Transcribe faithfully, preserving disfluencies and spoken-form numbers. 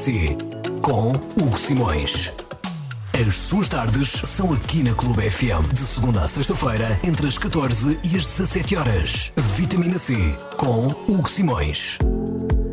C, com Hugo Simões. As suas tardes são aqui na Clube F M, de segunda a sexta-feira, entre as catorze e as dezassete horas. Vitamina C, com Hugo Simões.